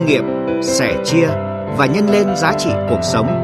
Nghiệm, sẻ chia và nhân lên giá trị cuộc sống.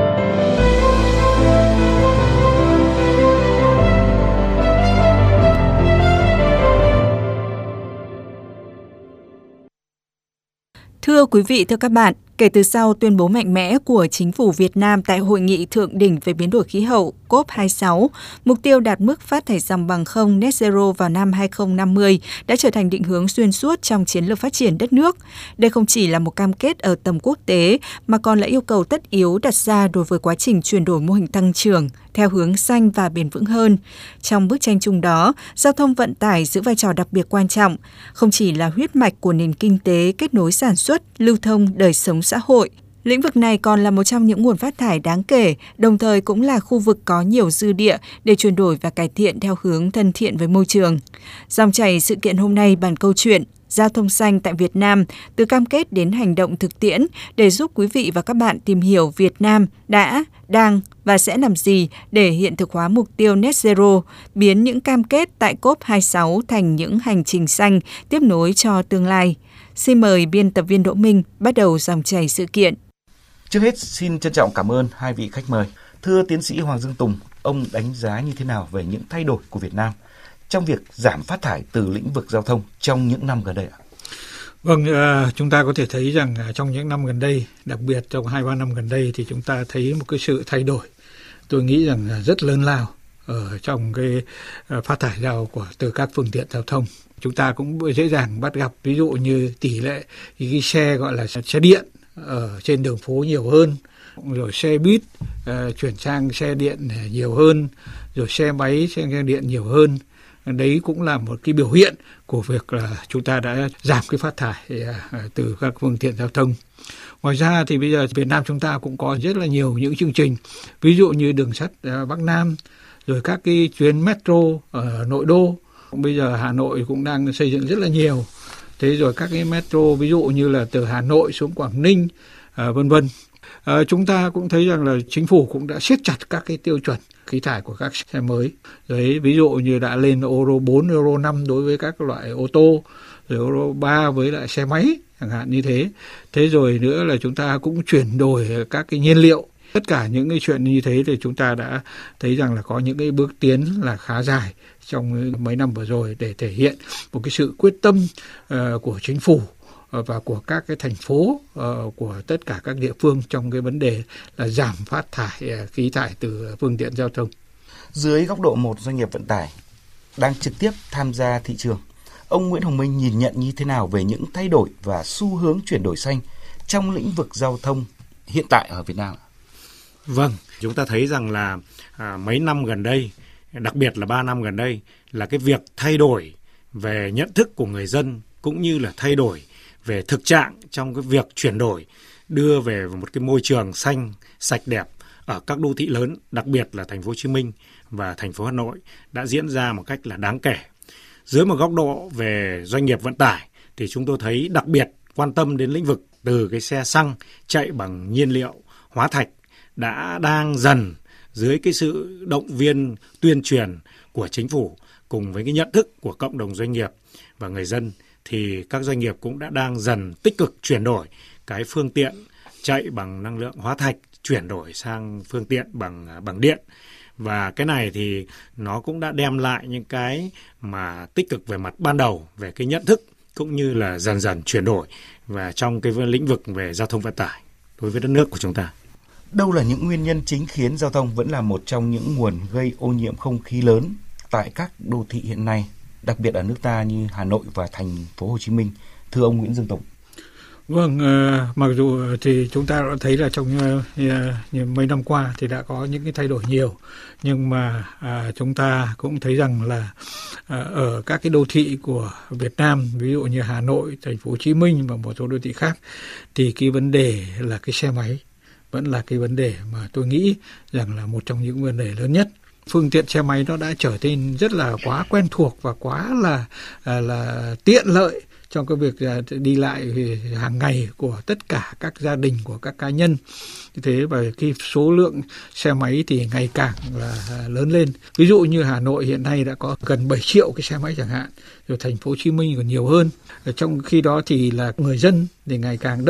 Thưa quý vị, thưa các bạn, kể từ sau tuyên bố mạnh mẽ của chính phủ Việt Nam tại Hội nghị Thượng đỉnh về biến đổi khí hậu COP26, mục tiêu đạt mức phát thải dòng bằng không net zero vào năm 2050 đã trở thành định hướng xuyên suốt trong chiến lược phát triển đất nước. Đây không chỉ là một cam kết ở tầm quốc tế, mà còn là yêu cầu tất yếu đặt ra đối với quá trình chuyển đổi mô hình tăng trưởng theo hướng xanh và bền vững hơn. Trong bức tranh chung đó, giao thông vận tải giữ vai trò đặc biệt quan trọng, không chỉ là huyết mạch của nền kinh tế kết nối sản xuất, lưu thông, đời sống xã hội. Lĩnh vực này còn là một trong những nguồn phát thải đáng kể, đồng thời cũng là khu vực có nhiều dư địa để chuyển đổi và cải thiện theo hướng thân thiện với môi trường. Dòng chảy sự kiện hôm nay bàn câu chuyện giao thông xanh tại Việt Nam, từ cam kết đến hành động thực tiễn để giúp quý vị và các bạn tìm hiểu Việt Nam đã, đang và sẽ làm gì để hiện thực hóa mục tiêu net zero, biến những cam kết tại COP26 thành những hành trình xanh tiếp nối cho tương lai. Xin mời biên tập viên Đỗ Minh bắt đầu dòng chảy sự kiện. Trước hết, xin trân trọng cảm ơn hai vị khách mời. Thưa tiến sĩ Hoàng Dương Tùng, ông đánh giá như thế nào về những thay đổi của Việt Nam trong việc giảm phát thải từ lĩnh vực giao thông trong những năm gần đây ạ? Vâng, chúng ta có thể thấy rằng trong những năm gần đây, đặc biệt trong 2-3 năm gần đây thì chúng ta thấy một cái sự thay đổi, tôi nghĩ rằng rất lớn lao ở trong cái phát thải từ các phương tiện giao thông. Chúng ta cũng dễ dàng bắt gặp ví dụ như tỷ lệ cái xe gọi là xe điện ở trên đường phố nhiều hơn, rồi xe buýt chuyển sang xe điện nhiều hơn, rồi xe máy xe điện nhiều hơn. Đấy cũng là một cái biểu hiện của việc là chúng ta đã giảm cái phát thải từ các phương tiện giao thông. Ngoài ra thì bây giờ Việt Nam chúng ta cũng có rất là nhiều những chương trình, ví dụ như đường sắt Bắc Nam, rồi các cái chuyến metro ở nội đô. Bây giờ Hà Nội cũng đang xây dựng rất là nhiều. Thế rồi các cái metro ví dụ như là từ Hà Nội xuống Quảng Ninh, vân vân. Chúng ta cũng thấy rằng là chính phủ cũng đã siết chặt các cái tiêu chuẩn khí thải của các xe mới. Đấy, ví dụ như đã lên Euro 4, Euro 5 đối với các loại ô tô, rồi Euro 3 với lại xe máy, chẳng hạn như thế. Thế rồi nữa là chúng ta cũng chuyển đổi các cái nhiên liệu. Tất cả những cái chuyện như thế thì chúng ta đã thấy rằng là có những cái bước tiến là khá dài trong mấy năm vừa rồi để thể hiện một cái sự quyết tâm của chính phủ và của các cái thành phố, của tất cả các địa phương trong cái vấn đề là giảm phát thải khí thải từ phương tiện giao thông. Dưới góc độ một doanh nghiệp vận tải đang trực tiếp tham gia thị trường, ông Nguyễn Hồng Minh nhìn nhận như thế nào về những thay đổi và xu hướng chuyển đổi xanh trong lĩnh vực giao thông hiện tại ở Việt Nam? Vâng, chúng ta thấy rằng là mấy năm gần đây, đặc biệt là 3 năm gần đây, là cái việc thay đổi về nhận thức của người dân cũng như là thay đổi về thực trạng trong cái việc chuyển đổi đưa về một cái môi trường xanh, sạch đẹp ở các đô thị lớn, đặc biệt là thành phố Hồ Chí Minh và thành phố Hà Nội đã diễn ra một cách là đáng kể. Dưới một góc độ về doanh nghiệp vận tải thì chúng tôi thấy đặc biệt quan tâm đến lĩnh vực từ cái xe xăng chạy bằng nhiên liệu hóa thạch đang dần dưới cái sự động viên tuyên truyền của chính phủ cùng với cái nhận thức của cộng đồng doanh nghiệp và người dân thì các doanh nghiệp cũng đang dần tích cực chuyển đổi cái phương tiện chạy bằng năng lượng hóa thạch, chuyển đổi sang phương tiện bằng điện. Và cái này thì nó cũng đã đem lại những cái mà tích cực về mặt ban đầu về cái nhận thức cũng như là dần dần chuyển đổi và trong cái lĩnh vực về giao thông vận tải đối với đất nước của chúng ta. Đâu là những nguyên nhân chính khiến giao thông vẫn là một trong những nguồn gây ô nhiễm không khí lớn tại các đô thị hiện nay, đặc biệt ở nước ta như Hà Nội và thành phố Hồ Chí Minh? Thưa ông Nguyễn Dương Tùng. Vâng, mặc dù thì chúng ta đã thấy là trong mấy năm qua thì đã có những cái thay đổi nhiều, nhưng mà chúng ta cũng thấy rằng là ở các cái đô thị của Việt Nam, ví dụ như Hà Nội, thành phố Hồ Chí Minh và một số đô thị khác, thì cái vấn đề là cái xe máy vẫn là cái vấn đề mà tôi nghĩ rằng là một trong những vấn đề lớn nhất. Phương tiện xe máy nó đã trở nên rất là quá quen thuộc và quá là tiện lợi trong cái việc đi lại hàng ngày của tất cả các gia đình, của các cá nhân. Như thế và cái số lượng xe máy thì ngày càng là lớn lên. Ví dụ như Hà Nội hiện nay đã có gần 7 triệu cái xe máy chẳng hạn, rồi thành phố Hồ Chí Minh còn nhiều hơn. Trong khi đó thì là người dân thì ngày càng